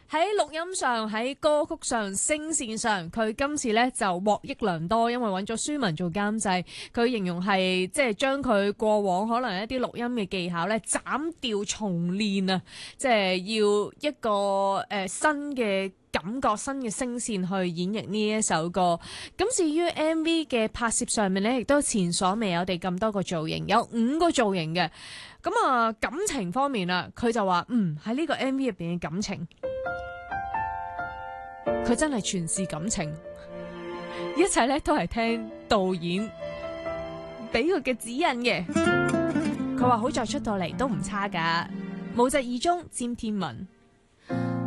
喺錄音上、喺歌曲上、聲線上，佢今次咧就獲益良多，因為揾咗舒文做監製，佢形容係即係將佢過往可能一啲錄音嘅技巧咧斬掉重練啊，即係要一個新嘅感覺、新嘅聲線去演繹呢一首歌。咁至於 MV 嘅拍攝上面咧，亦都前所未有地咁多個造型，有5個造型嘅。咁啊，感情方面啦，佢就話喺呢個 MV 入邊嘅感情，佢真係全是感情，一切咧都係聽導演俾佢嘅指引嘅。佢話好在出到嚟都唔差噶，無疾而終，詹天文。